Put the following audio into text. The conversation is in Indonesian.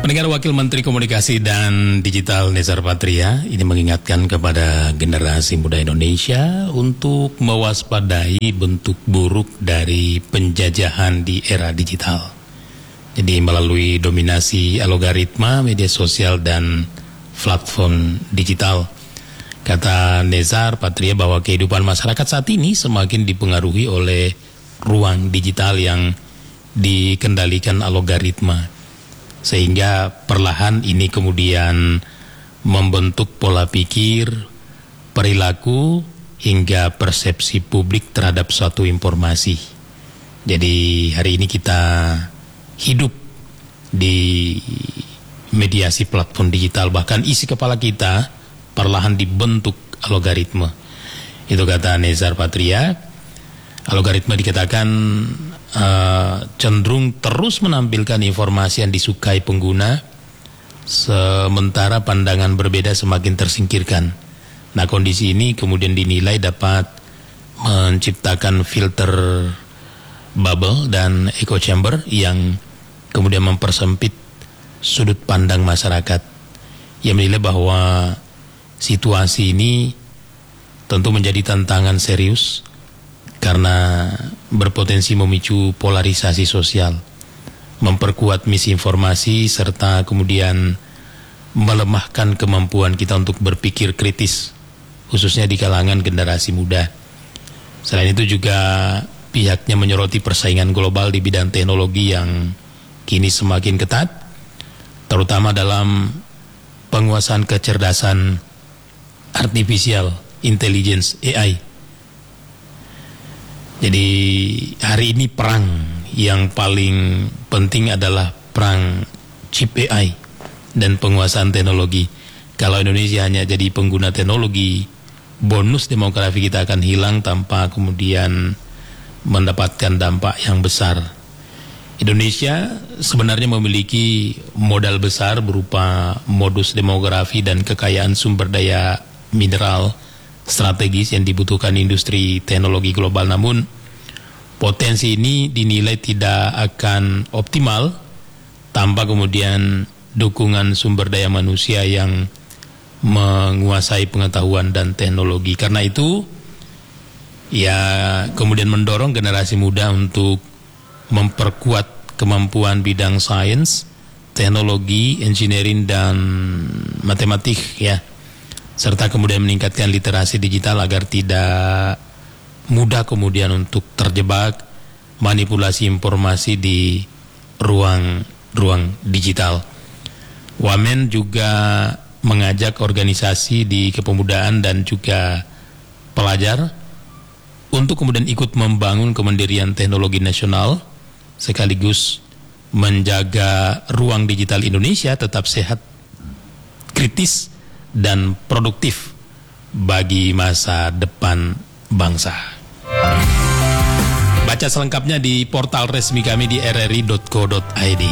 Pendengar, Wakil Menteri Komunikasi dan Digital Nezar Patria ini mengingatkan kepada generasi muda Indonesia untuk mewaspadai bentuk buruk dari penjajahan di era digital. Jadi melalui dominasi algoritma, media sosial dan platform digital. Kata Nezar Patria bahwa kehidupan masyarakat saat ini semakin dipengaruhi oleh ruang digital yang dikendalikan algoritma. Sehingga perlahan ini kemudian membentuk pola pikir, perilaku, hingga persepsi publik terhadap suatu informasi. Jadi hari ini kita hidup di mediasi platform digital, bahkan isi kepala kita perlahan dibentuk algoritma. Itu kata Nezar Patria. Algoritma dikatakan cenderung terus menampilkan informasi yang disukai pengguna, sementara pandangan berbeda semakin tersingkirkan. Nah, kondisi ini kemudian dinilai dapat menciptakan filter bubble dan echo chamber yang kemudian mempersempit sudut pandang masyarakat. Yang menilai bahwa situasi ini tentu menjadi tantangan serius karena berpotensi memicu polarisasi sosial, memperkuat misinformasi, serta kemudian melemahkan kemampuan kita untuk berpikir kritis, khususnya di kalangan generasi muda. Selain itu juga pihaknya menyoroti persaingan global di bidang teknologi yang kini semakin ketat, terutama dalam penguasaan kecerdasan artificial intelligence (AI). Jadi hari ini perang yang paling penting adalah perang chip AI dan penguasaan teknologi. Kalau Indonesia hanya jadi pengguna teknologi, bonus demografi kita akan hilang tanpa kemudian mendapatkan dampak yang besar. Indonesia sebenarnya memiliki modal besar berupa modus demografi dan kekayaan sumber daya mineral strategis yang dibutuhkan industri teknologi global. Namun potensi ini dinilai tidak akan optimal tanpa kemudian dukungan sumber daya manusia yang menguasai pengetahuan dan teknologi. Karena itu ya kemudian mendorong generasi muda untuk memperkuat kemampuan bidang sains, teknologi, engineering dan matematik ya, serta kemudian meningkatkan literasi digital agar tidak mudah kemudian untuk terjebak manipulasi informasi di ruang digital. Wamen juga mengajak organisasi di kepemudaan dan juga pelajar untuk kemudian ikut membangun kemandirian teknologi nasional sekaligus menjaga ruang digital Indonesia tetap sehat, kritis, dan produktif bagi masa depan bangsa. Baca selengkapnya di portal resmi kami di rri.co.id.